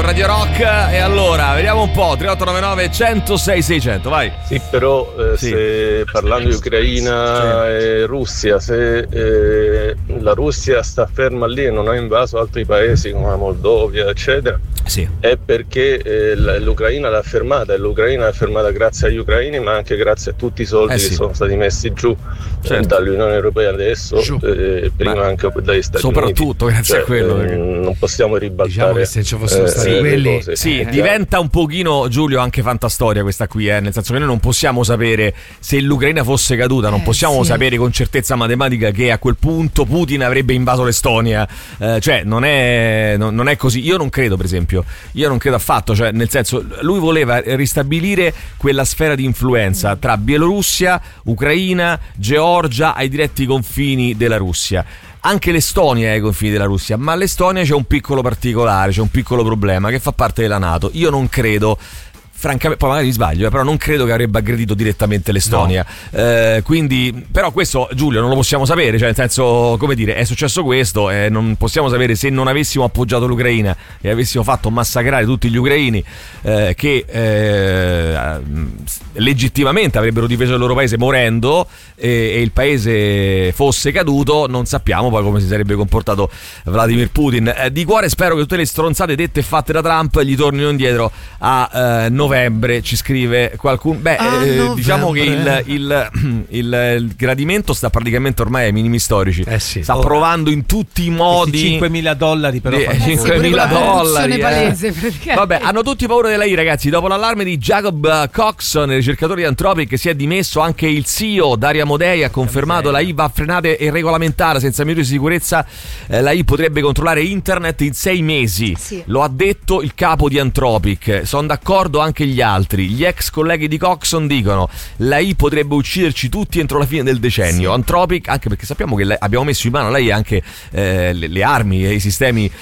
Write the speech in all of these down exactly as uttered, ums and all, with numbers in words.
Radio Rock. E allora, vediamo un po', tre otto nove nove uno zero sei sei zero zero, vai. Sì, però eh, sì. se parlando di Ucraina sì. e Russia, se eh, la Russia sta ferma lì e non ha invaso altri paesi come la Moldova, eccetera, sì. è perché eh, l'Ucraina l'ha fermata, e l'Ucraina l'ha fermata grazie agli ucraini, ma anche grazie a tutti i soldi eh che sì. sono stati messi giù certo. dall'Unione Europea adesso, eh, prima Beh, anche dagli Stati soprattutto Uniti. grazie cioè, a quello eh, non possiamo ribaltare, diciamo che se ci fossero eh, stati eh, quelli cose. sì, eh, diventa un pochino, Giulio, anche fantastoria questa qui, eh, nel senso che noi non possiamo sapere se l'Ucraina fosse caduta, non eh, possiamo sì. sapere con certezza matematica che a quel punto Putin avrebbe invaso l'Estonia, eh, cioè non è, non, non è così. Io non credo, per esempio, io non credo affatto, cioè nel senso, lui voleva ristabilire quella sfera di influenza tra Bielorussia, Ucraina, Georgia ai diretti confini della Russia. Anche l'Estonia è ai confini della Russia, ma l'Estonia c'è un piccolo particolare, c'è un piccolo problema che fa parte della NATO. Io non credo, francamente, poi magari mi sbaglio, eh, però non credo che avrebbe aggredito direttamente l'Estonia. No. Eh, quindi, però questo, Giulio, non lo possiamo sapere, cioè nel senso, come dire, è successo questo e eh, non possiamo sapere se non avessimo appoggiato l'Ucraina e avessimo fatto massacrare tutti gli ucraini eh, che eh, legittimamente avrebbero difeso il loro paese morendo e, e il paese fosse caduto, non sappiamo poi come si sarebbe comportato Vladimir Putin. Eh, di cuore spero che tutte le stronzate dette e fatte da Trump gli tornino indietro a eh, novembre, ci scrive qualcuno. Beh, ah, eh, diciamo che il, il, il, il gradimento sta praticamente ormai ai minimi storici. Eh sì. Sta Ora, provando in tutti i modi. cinquemila dollari però. Eh, cinquemila dollari. Palese, eh. Vabbè, hanno tutti paura della I, ragazzi. Dopo l'allarme di Jacob Coxon, ricercatore di Anthropic, si è dimesso anche il C E O Dario Amodei, ha confermato la I va frenata e regolamentata senza misure di sicurezza. Eh, la I potrebbe controllare internet in sei mesi. Sì. Lo ha detto il capo di Anthropic. Sono d'accordo anche gli altri. Gli ex colleghi di Coxon dicono la I potrebbe ucciderci tutti entro la fine del decennio. Sì. Anthropic, anche perché sappiamo che abbiamo messo in mano a lei anche eh, le, le armi e i sistemi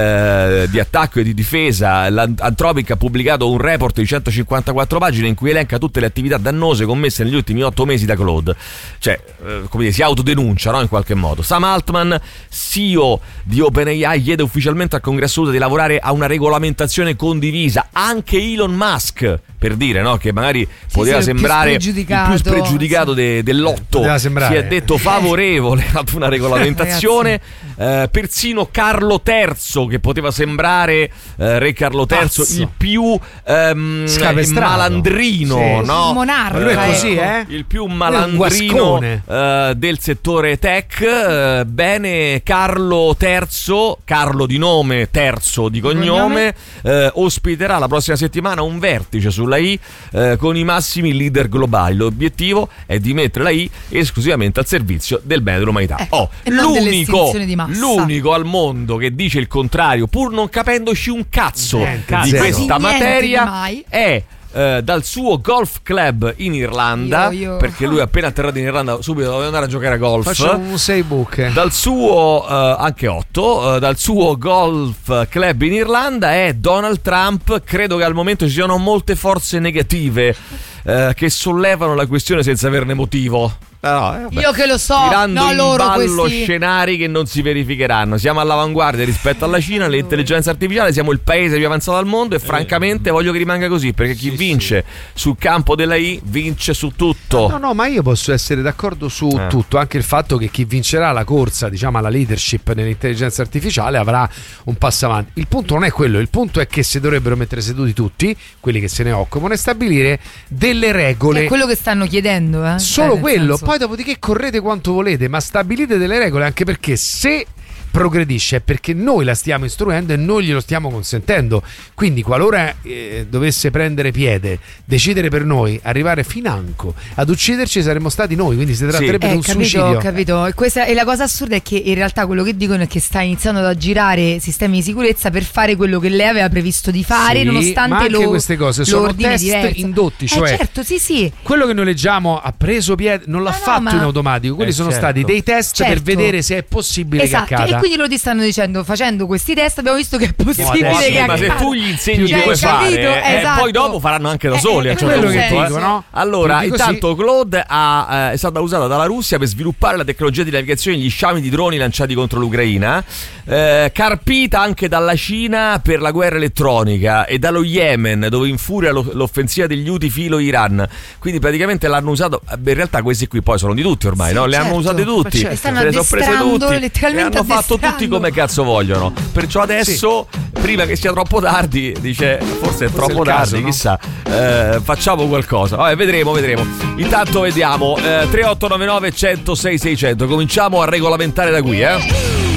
eh, di attacco e di difesa. Anthropic ha pubblicato un report di centocinquantaquattro pagine in cui elenca tutte le attività dannose commesse negli ultimi otto mesi da Claude. Cioè, eh, come dire, si autodenuncia, no? In qualche modo. Sam Altman, C E O di OpenAI, chiede ufficialmente al Congresso U S A di lavorare a una regolamentazione condivisa. Anche Elon Musk, per dire, no? Che magari sì, poteva sì, sembrare il più spregiudicato, il più spregiudicato sì. de, dell'otto, si è detto favorevole ad una regolamentazione. eh, persino Carlo terzo, che poteva sembrare eh, re Carlo terzo, Pazzo. il più ehm, malandrino, sì. no? Il monarca, lui è così, ecco. eh? Il più malandrino eh, del settore tech. Eh, bene, Carlo terzo, Carlo di nome, terzo di cognome, eh, ospiterà la prossima settimana un vertice sulla I eh, con i massimi leader globali. L'obiettivo è di mettere la I esclusivamente al servizio del bene dell'umanità. Eh, oh, e non l'unico, di massa. l'unico al mondo che dice il contrario, pur non capendoci un cazzo Niente, di zero. questa Niente materia, di mai. è Uh, dal suo golf club in Irlanda, io, io. perché lui appena atterrato in Irlanda subito doveva andare a giocare a golf. Faccio un sei book. Dal suo uh, anche otto uh, dal suo golf club in Irlanda è Donald Trump. Credo che al momento ci siano molte forze negative uh, che sollevano la questione senza averne motivo. No, eh, io che lo so, tirando no, in loro ballo questi... scenari che non si verificheranno. Siamo all'avanguardia rispetto alla Cina, l'intelligenza artificiale, siamo il paese più avanzato al mondo e francamente voglio che rimanga così, perché chi sì, vince sì. sul campo della I vince su tutto. No, no, ma io posso essere d'accordo su eh. tutto, anche il fatto che chi vincerà la corsa, diciamo, alla leadership nell'intelligenza artificiale avrà un passo avanti. Il punto non è quello, il punto è che si dovrebbero mettere seduti tutti, quelli che se ne occupano, e stabilire delle regole. È quello che stanno chiedendo, eh? Solo cioè, quello, senso... poi dopodiché correte quanto volete, ma stabilite delle regole, anche perché se progredisce è perché noi la stiamo istruendo e noi glielo stiamo consentendo. Quindi qualora eh, dovesse prendere piede, decidere per noi, arrivare financo ad ucciderci, saremmo stati noi, quindi si tratterebbe sì. di eh, un capito, suicidio. Capito. E, questa, e la cosa assurda è che in realtà quello che dicono è che sta iniziando ad aggirare sistemi di sicurezza per fare quello che lei aveva previsto di fare, sì, nonostante ma anche lo, queste cose sono test diverso. indotti, cioè eh, certo, sì, sì. quello che noi leggiamo ha preso piede, non l'ha no, fatto no, in ma... automatico, quelli eh, sono certo. stati dei test certo. per vedere se è possibile esatto. che accada. E quindi loro ti stanno dicendo, facendo questi test abbiamo visto che è possibile ma, che sì, ma se tu gli insegni cioè, come fare, eh, esatto. poi dopo faranno anche da soli. Eh, a quello che ti dico, no? Allora, dico intanto sì. Claude ha, eh, è stata usata dalla Russia per sviluppare la tecnologia di navigazione degli sciami di droni lanciati contro l'Ucraina, eh, carpita anche dalla Cina per la guerra elettronica e dallo Yemen, dove infuria lo, l'offensiva degli Houthi filo Iran. Quindi praticamente l'hanno usato. Beh, in realtà questi qui poi sono di tutti ormai, sì, no? Le certo. hanno usate tutti, certo. se le sono prese tutti e hanno fatto addestrando. tutti come cazzo vogliono. Perciò adesso, sì. prima che sia troppo tardi, dice forse è forse troppo è tardi, caso, no? Chissà, eh, facciamo qualcosa. Vabbè, vedremo, vedremo. Intanto vediamo, eh, tre otto nove nove uno zero sei sei zero zero. Cominciamo a regolamentare da qui, eh.